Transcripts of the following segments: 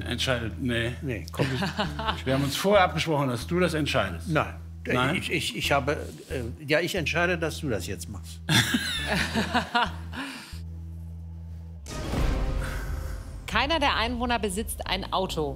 Entscheidet, nee. Nee, komm. Wir haben uns vorher abgesprochen, dass du das entscheidest. Nein. Nein? Ich habe, ja, ich entscheide, dass du das jetzt machst. Keiner der Einwohner besitzt ein Auto.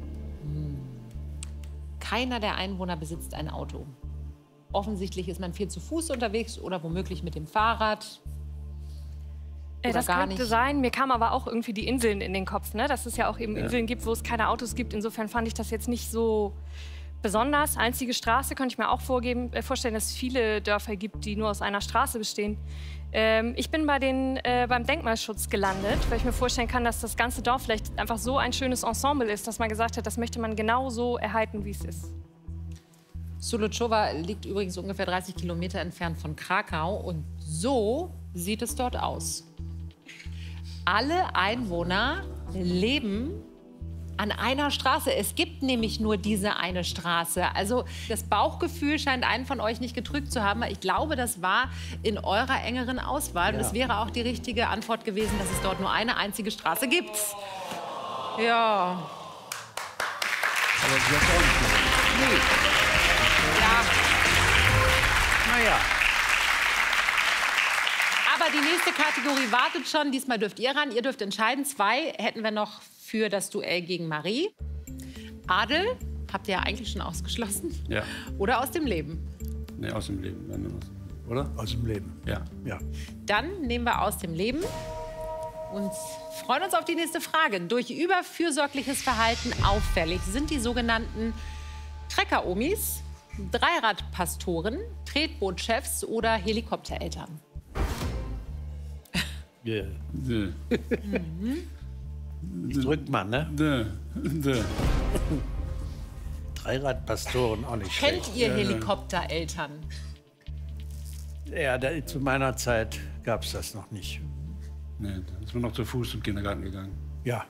Keiner der Einwohner besitzt ein Auto. Offensichtlich ist man viel zu Fuß unterwegs oder womöglich mit dem Fahrrad. Oder Das gar könnte nicht. sein. Mir kamen aber auch irgendwie die Inseln in den Kopf, ne? Dass es ja auch eben Inseln gibt, wo es keine Autos gibt. Insofern fand ich das jetzt nicht so besonders. Einzige Straße könnte ich mir auch vorstellen, dass es viele Dörfer gibt, die nur aus einer Straße bestehen. Ich bin beim Denkmalschutz gelandet, weil ich mir vorstellen kann, dass das ganze Dorf vielleicht einfach so ein schönes Ensemble ist, dass man gesagt hat, das möchte man genau so erhalten, wie es ist. Sulechowa liegt übrigens ungefähr 30 Kilometer entfernt von Krakau und so sieht es dort aus. Alle Einwohner leben an einer Straße. Es gibt nämlich nur diese eine Straße. Also das Bauchgefühl scheint einen von euch nicht getrügt zu haben. Ich glaube, das war in eurer engeren Auswahl. Und es wäre auch die richtige Antwort gewesen, dass es dort nur eine einzige Straße gibt. Ja. Aber sie hat auch nicht gesagt. Nee. Ja. Naja. Aber die nächste Kategorie wartet schon. Diesmal dürft ihr ran. Ihr dürft entscheiden. 2 hätten wir noch für das Duell gegen Marie. Adel habt ihr ja eigentlich schon ausgeschlossen. Ja. Oder aus dem Leben. Nee, aus dem Leben. Oder? Aus dem Leben. Ja. Ja. Dann nehmen wir aus dem Leben und freuen uns auf die nächste Frage. Durch überfürsorgliches Verhalten auffällig sind die sogenannten Trecker-Omis, Dreiradpastoren, Tretbootchefs oder Helikoptereltern. Yeah. Dö. Ich drück mal, ne? Dö. Dö. Dreiradpastoren auch nicht schlecht. Kennt ihr Helikoptereltern? Ja, zu meiner Zeit gab es das noch nicht. Nee, da ist man noch zu Fuß zum Kindergarten gegangen. Ja.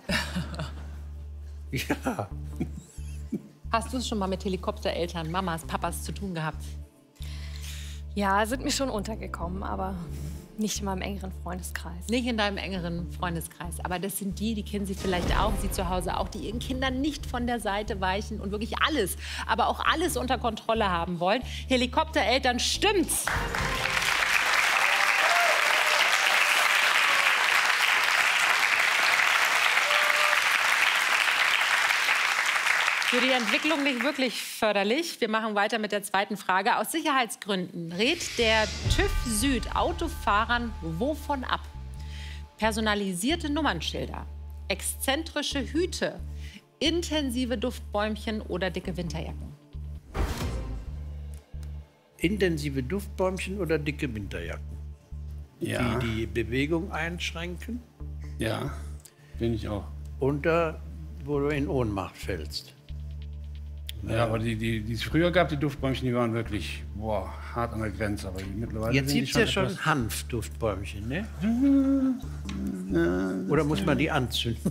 Ja. Hast du es schon mal mit Helikoptereltern, Mamas, Papas zu tun gehabt? Ja, sind mir schon untergekommen, aber nicht in meinem engeren Freundeskreis. Nicht in deinem engeren Freundeskreis, aber das sind die kennen Sie vielleicht auch, Sie zu Hause auch, die ihren Kindern nicht von der Seite weichen und wirklich alles, aber auch alles unter Kontrolle haben wollen. Helikoptereltern, stimmt's! Für die Entwicklung nicht wirklich förderlich. Wir machen weiter mit der zweiten Frage. Aus Sicherheitsgründen rät der TÜV Süd Autofahrern wovon ab? Personalisierte Nummernschilder, exzentrische Hüte, intensive Duftbäumchen oder dicke Winterjacken? Intensive Duftbäumchen oder dicke Winterjacken? Ja. Die die Bewegung einschränken Ja, bin ich auch. und wo du in Ohnmacht fällst. Ja, aber die es früher gab, die Duftbäumchen, die waren wirklich hart an der Grenze. Aber mittlerweile Jetzt sind gibt die es ja etwas- schon Hanfduftbäumchen, ne? Oder muss man die anzünden?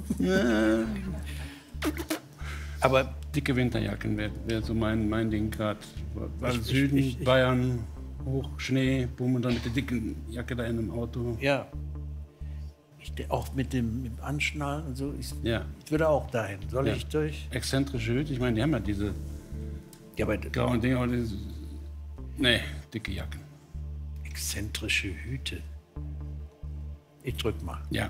Aber Dicke Winterjacken wäre so mein Ding gerade. Weil Ich- Süden, ich- Bayern, hoch, Schnee, bumm, und dann mit der dicken Jacke da in einem Auto. ja, auch mit dem Anschnallen und so. Ja. Ich würde auch dahin. Soll Ja. ich durch? Exzentrische Hüte, ich meine, die haben ja diese Ja, aber grauen Dinger. Aber nee, dicke Jacken. exzentrische Hüte. Ich drück mal. Ja.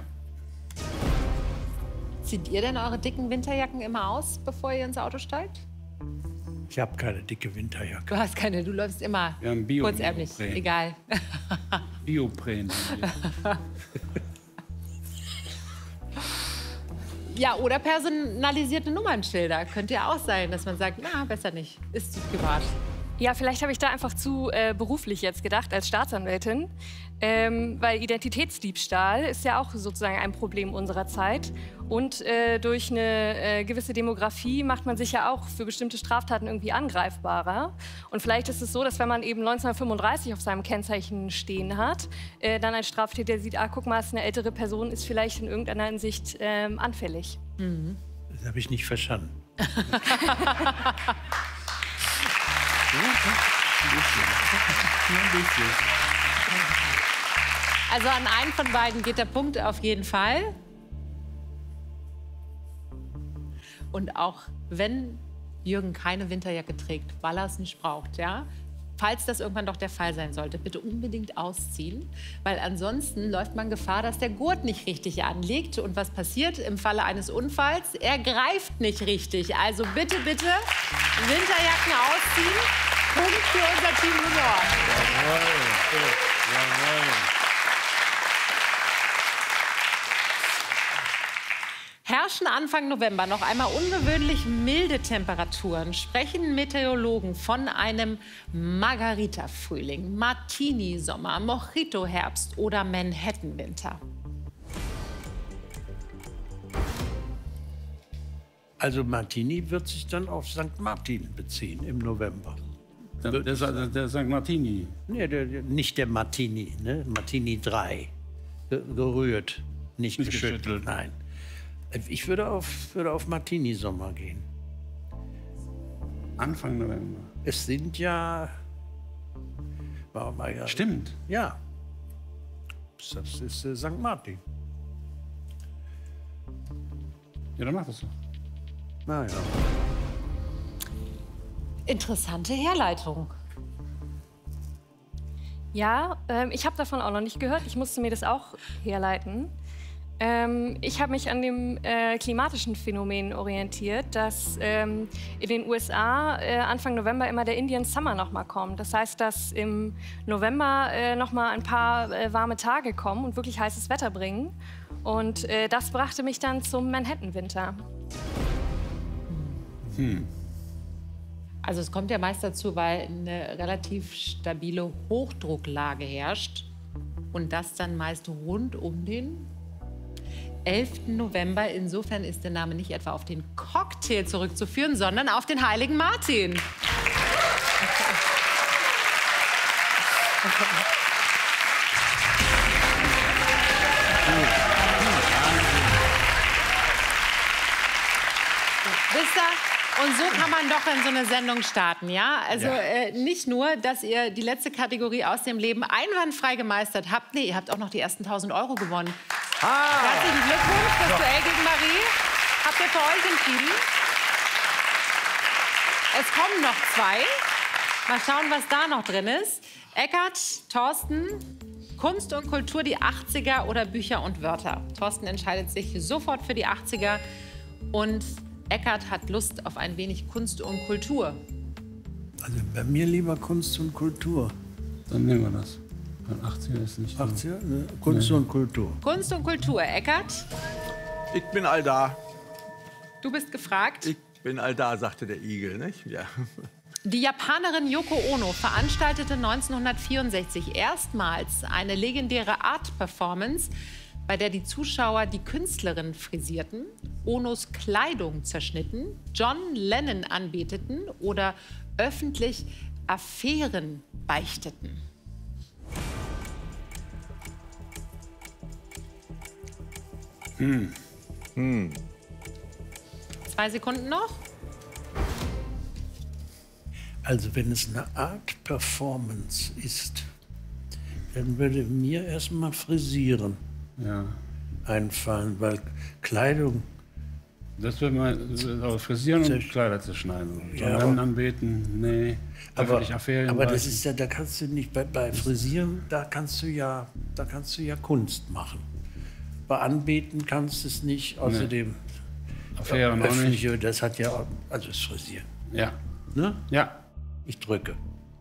Zieht ihr denn eure dicken Winterjacken immer aus, bevor ihr ins Auto steigt? Ich habe keine dicke Winterjacke. Du hast keine, du läufst immer Wir haben Bio- kurzärmlich. Neopren. Egal. Biopränen. Ja, oder personalisierte Nummernschilder. Könnte ja auch sein, dass man sagt, na, besser nicht. Ist zu privat. Ja, vielleicht habe ich da einfach zu beruflich jetzt gedacht als Staatsanwältin, weil Identitätsdiebstahl ist ja auch sozusagen ein Problem unserer Zeit. Und durch eine gewisse Demografie macht man sich ja auch für bestimmte Straftaten irgendwie angreifbarer. Und vielleicht ist es so, dass wenn man eben 1935 auf seinem Kennzeichen stehen hat, dann ein Straftäter sieht, ah, guck mal, es ist eine ältere Person, ist vielleicht in irgendeiner Hinsicht anfällig. Das habe ich nicht verstanden. Also an einen von beiden geht der Punkt auf jeden Fall. Und auch wenn Jürgen keine Winterjacke trägt, weil er es nicht braucht, ja, falls das irgendwann doch der Fall sein sollte, bitte unbedingt ausziehen, weil ansonsten läuft man Gefahr, dass der Gurt nicht richtig anliegt. Und was passiert im Falle eines Unfalls? Er greift nicht richtig. Also bitte, bitte Winterjacken ausziehen. Punkt für unser Team Junior. Jawohl. Jawohl. Herrschen Anfang November noch einmal ungewöhnlich milde Temperaturen, sprechen Meteorologen von einem Margarita-Frühling, Martini-Sommer, Mojito-Herbst oder Manhattan-Winter. Also Martini wird sich dann auf St. Martin beziehen im November. Der St. Martini. Nee, nicht der Martini, ne? Martini 3. Gerührt, nicht geschüttelt. Nein. Ich würde auf Martini-Sommer gehen. Anfang November. Es sind ja... Stimmt. Ja. Das ist St. Martin. Ja, dann mach das doch. Na ja. Interessante Herleitung. Ja, ich habe davon auch noch nicht gehört. Ich musste mir das auch herleiten. Ich habe mich an dem klimatischen Phänomen orientiert, dass in den USA Anfang November immer der Indian Summer noch mal kommt. Das heißt, dass im November noch mal ein paar warme Tage kommen und wirklich heißes Wetter bringen. Und das brachte mich dann zum Manhattan-Winter. Also es kommt ja meist dazu, weil eine relativ stabile Hochdrucklage herrscht und das dann meist rund um den 11. November. Insofern ist der Name nicht etwa auf den Cocktail zurückzuführen, sondern auf den heiligen Martin. Wisst ihr, und so kann man doch in so eine Sendung starten, ja? Also nicht nur, dass ihr die letzte Kategorie aus dem Leben einwandfrei gemeistert habt, nee, ihr habt auch noch die ersten 1.000 € gewonnen. Herzlichen Glückwunsch, das Duell gegen Marie habt ihr für euch entschieden. Es kommen noch 2. Mal schauen, was da noch drin ist. Eckart, Thorsten, Kunst und Kultur, die 80er oder Bücher und Wörter. Thorsten entscheidet sich sofort für die 80er und Eckart hat Lust auf ein wenig Kunst und Kultur. Also bei mir lieber Kunst und Kultur. Dann nehmen wir das. Weil 80er ist nicht. 80er? Ne? Kunst und Kultur. Kunst und Kultur. Eckart, Ich bin all da. du bist gefragt. Ich bin all da, sagte der Igel, nicht? Ja. Die Japanerin Yoko Ono veranstaltete 1964 erstmals eine legendäre Art-Performance, bei der die Zuschauer die Künstlerin frisierten, Onos Kleidung zerschnitten, John Lennon anbeteten oder öffentlich Affären beichteten. Hm. 2 Sekunden noch. Also wenn es eine Art Performance ist, dann würde mir erstmal Frisieren einfallen, weil Kleidung... Das wird mal frisieren und Kleider zerschneiden. Ja, Dann anbeten, nee. Affären aber das beichten. ist ja, da kannst du nicht bei Frisieren, da kannst du ja Kunst machen. Bei Anbeten kannst du es nicht. Außerdem Affären auch nicht. öffentliche, das hat ja also das Frisieren. Ja. Ne? Ja. Ich drücke.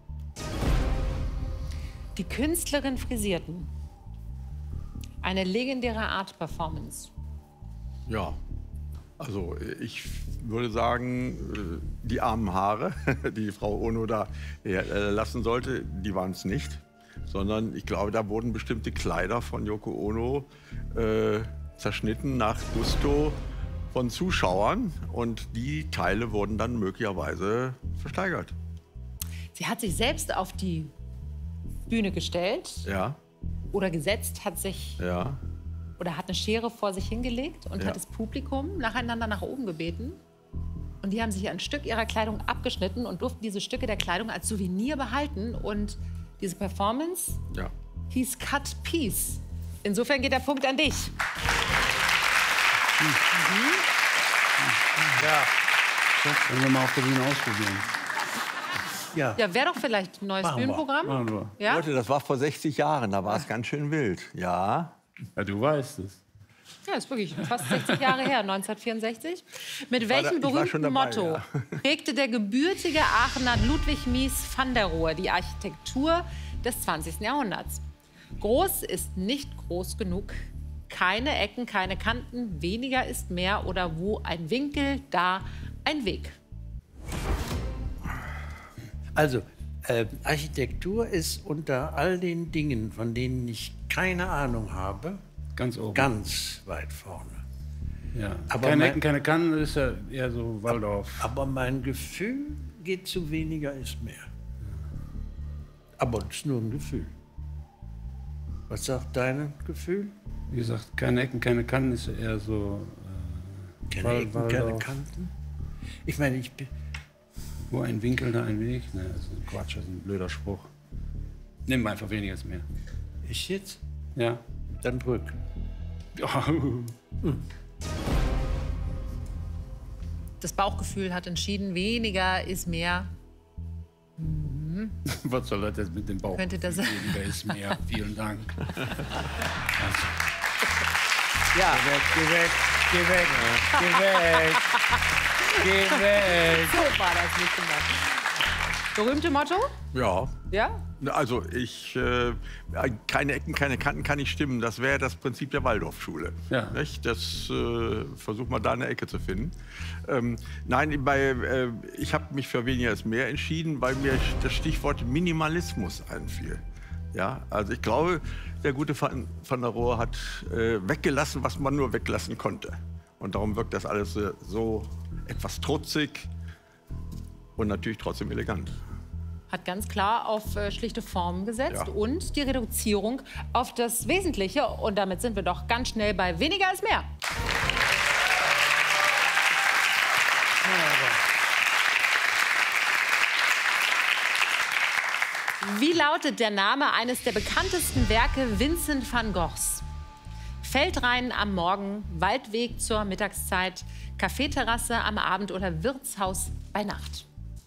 Die Künstlerin frisierten. Eine legendäre Art-Performance. Ja. Also ich würde sagen, die armen Haare, die Frau Ono da lassen sollte, die waren es nicht. Sondern ich glaube, da wurden bestimmte Kleider von Yoko Ono zerschnitten nach Gusto von Zuschauern. Und die Teile wurden dann möglicherweise versteigert. Sie hat sich selbst auf die Bühne gestellt Ja, oder gesetzt, hat sich ja. oder hat eine Schere vor sich hingelegt und hat das Publikum nacheinander nach oben gebeten. Und die haben sich ein Stück ihrer Kleidung abgeschnitten und durften diese Stücke der Kleidung als Souvenir behalten. Und diese Performance hieß Cut Piece. Insofern geht der Punkt an dich. Können wir mal auf der Bühne ausprobieren. Ja. Ja, wäre doch vielleicht ein neues Machen wir. Bühnenprogramm. Machen wir. Ja? Leute, das war vor 60 Jahren, da war es ganz schön wild. Ja. Ja, du weißt es. Ja, ist wirklich fast 60 Jahre her, 1964. Mit welchem ich war schon berühmten dabei, Motto ja. prägte der gebürtige Aachener Ludwig Mies van der Rohe die Architektur des 20. Jahrhunderts? Groß ist nicht groß genug, keine Ecken, keine Kanten, weniger ist mehr oder wo ein Winkel, da ein Weg. Also, Architektur ist unter all den Dingen, von denen ich keine Ahnung habe, Ganz oben. ganz weit vorne. Ja. Aber Keine mein- Ecken, keine Kannen, ist ja eher so Waldorf. Aber mein Gefühl geht zu weniger ist mehr. Aber es ist nur ein Gefühl. Was sagt dein Gefühl? Wie gesagt, keine Ecken, keine Kannen, ist ja eher so Keine Ecken, keine Waldorf. Kanten. Ich meine, ich bin... Wo ein Winkel, da ein Weg. Ne, das ist ein Quatsch, das ist ein blöder Spruch. Nimm einfach weniger ist mehr. Ich jetzt? Ja. Dann drück. Das Bauchgefühl hat entschieden, weniger ist mehr. Was soll das jetzt mit dem Bauch? Könnte das- Weniger ist mehr. Vielen Dank. Ja. Geh weg, geh weg, geh weg. Geh weg. So war das nicht gemacht. Berühmte Motto? Ja. Ja? Also keine Ecken, keine Kanten kann nicht stimmen. Das wäre das Prinzip der Waldorfschule. Ja. Nicht? Das versuch mal da eine Ecke zu finden. Nein, ich habe mich für weniger ist mehr entschieden, weil mir das Stichwort Minimalismus einfiel. Ja, also ich glaube, der gute Van der Rohe hat weggelassen, was man nur weglassen konnte. Und darum wirkt das alles so etwas trutzig und natürlich trotzdem elegant. Hat ganz klar auf schlichte Formen gesetzt Ja. und die Reduzierung auf das Wesentliche. Und damit sind wir doch ganz schnell bei weniger ist mehr. Wie lautet der Name eines der bekanntesten Werke Vincent van Goghs? Feldrhein am Morgen, Waldweg zur Mittagszeit, Kaffeeterrasse am Abend oder Wirtshaus bei Nacht?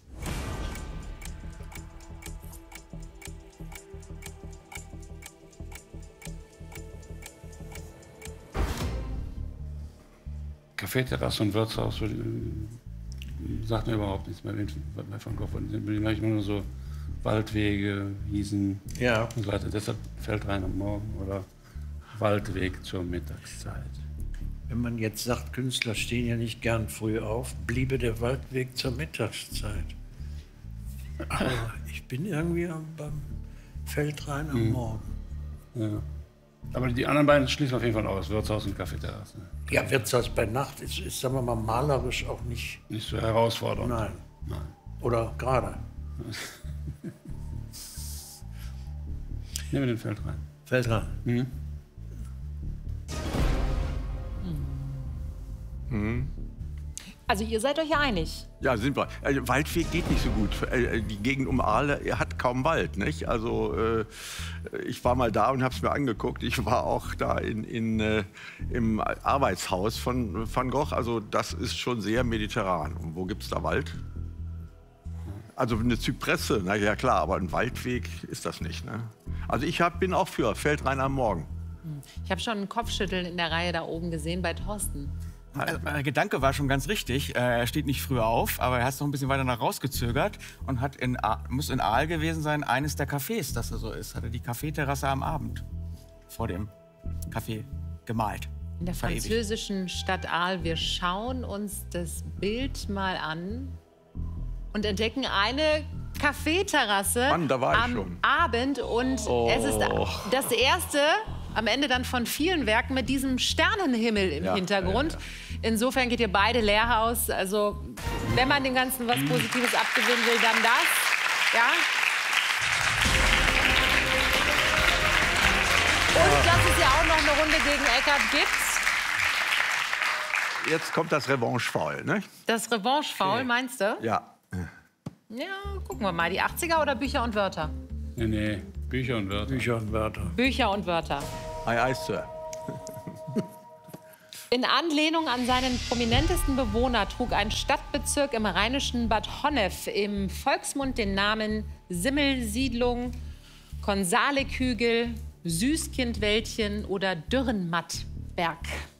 Kaffeeterrasse und Wirtshaus sagt mir überhaupt nichts mehr. Bei Van Gogh bin ich immer nur so Waldwege, Wiesen Ja. und so weiter. Deshalb Feldrhein am Morgen oder Waldweg zur Mittagszeit. Wenn man jetzt sagt, Künstler stehen ja nicht gern früh auf, bliebe der Waldweg zur Mittagszeit. Aber ich bin irgendwie beim Feldrhein am Morgen. Ja. Aber die anderen beiden schließen wir auf jeden Fall aus. Wirtshaus und Kaffeeterrasse. Ja, Wirtshaus bei Nacht ist, sagen wir mal, malerisch auch nicht. Nicht so herausfordernd. Nein. Nein. Oder gerade. Nehmen wir den Feldrhein. Feldrhein. Also ihr seid euch ja einig. Ja, sind wir. Waldweg geht nicht so gut. Die Gegend um Ahle hat kaum Wald. Nicht? Also ich war mal da und habe es mir angeguckt. Ich war auch da im Arbeitshaus von Van Gogh. Also das ist schon sehr mediterran. Und wo gibt es da Wald? Also eine Zypresse, na ja klar, aber ein Waldweg ist das nicht. Ne? Also ich bin auch für Feldrhein am Morgen. Ich habe schon ein Kopfschütteln in der Reihe da oben gesehen bei Thorsten. Also, mein Gedanke war schon ganz richtig. Er steht nicht früher auf, aber er hat es noch ein bisschen weiter nach rausgezögert und muss in Aal gewesen sein, eines der Cafés, das er so ist. Hat er die Kaffeeterrasse am Abend vor dem Café gemalt. In der Verewigt. französischen Stadt Aal. Wir schauen uns das Bild mal an und entdecken eine Kaffeeterrasse Mann, da war ich am schon. Abend. Und es ist das erste, am Ende dann von vielen Werken mit diesem Sternenhimmel im Hintergrund. Insofern geht ihr beide leer aus. Also wenn man dem Ganzen was Positives abgewinnen will, dann das. Ja? Und dass es ja auch noch eine Runde gegen Eckart gibt. Jetzt kommt das Revanche-Foul, ne? Das Revanche-Foul, meinst du? Ja. Ja, gucken wir mal. Die 80er oder Bücher und Wörter? Nee, Bücher und Wörter. Bücher und Wörter. Bücher und Wörter. Aye, aye, Sir. In Anlehnung an seinen prominentesten Bewohner trug ein Stadtbezirk im rheinischen Bad Honnef im Volksmund den Namen Simmelsiedlung, Konsalek-Hügel, Süßkindwäldchen oder Dürrenmattberg.